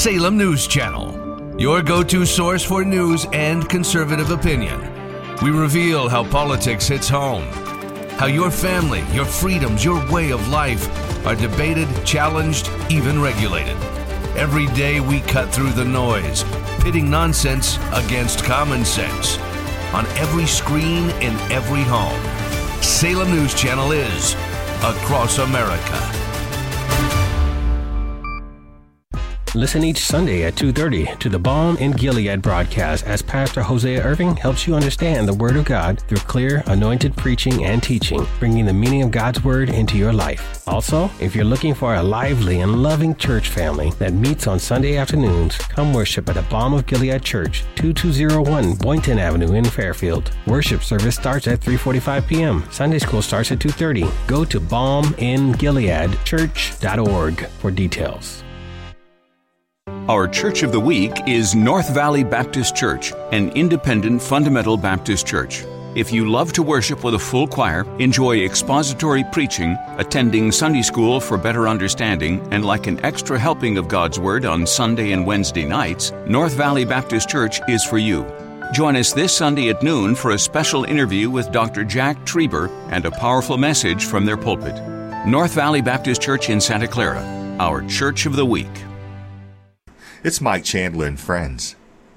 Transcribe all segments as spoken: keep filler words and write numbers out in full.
Salem News Channel, your go-to source for news and conservative opinion. We reveal how politics hits home, how your family, your freedoms, your way of life are debated, challenged, even regulated. Every day we cut through the noise, pitting nonsense against common sense. On every screen, in every home, Salem News Channel is across America. Listen each Sunday at two thirty to the Balm in Gilead broadcast as Pastor Hosea Irving helps you understand the Word of God through clear, anointed preaching and teaching, bringing the meaning of God's Word into your life. Also, if you're looking for a lively and loving church family that meets on Sunday afternoons, come worship at the Balm of Gilead Church, two two zero one Boynton Avenue in Fairfield. Worship service starts at three forty-five p.m. Sunday school starts at two thirty. Go to balm in gilead church dot org for details. Our Church of the Week is North Valley Baptist Church, an independent fundamental Baptist church. If you love to worship with a full choir, enjoy expository preaching, attending Sunday school for better understanding, and like an extra helping of God's Word on Sunday and Wednesday nights, North Valley Baptist Church is for you. Join us this Sunday at noon for a special interview with Doctor Jack Trieber and a powerful message from their pulpit. North Valley Baptist Church in Santa Clara, our Church of the Week. It's Mike Chandler and Friends.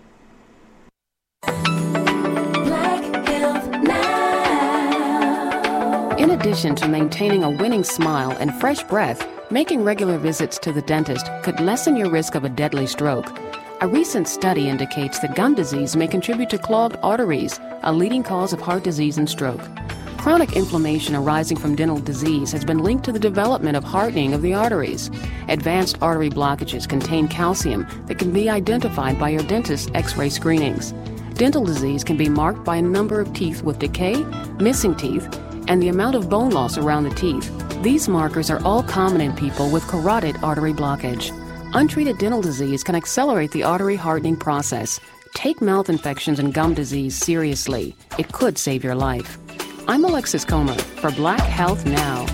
In addition to maintaining a winning smile and fresh breath, making regular visits to the dentist could lessen your risk of a deadly stroke. A recent study indicates that gum disease may contribute to clogged arteries, a leading cause of heart disease and stroke. Chronic inflammation arising from dental disease has been linked to the development of hardening of the arteries. Advanced artery blockages contain calcium that can be identified by your dentist's X-ray screenings. Dental disease can be marked by a number of teeth with decay, missing teeth, and the amount of bone loss around the teeth. These markers are all common in people with carotid artery blockage. Untreated dental disease can accelerate the artery hardening process. Take mouth infections and gum disease seriously. It could save your life. I'm Alexis Comer for Black Health Now.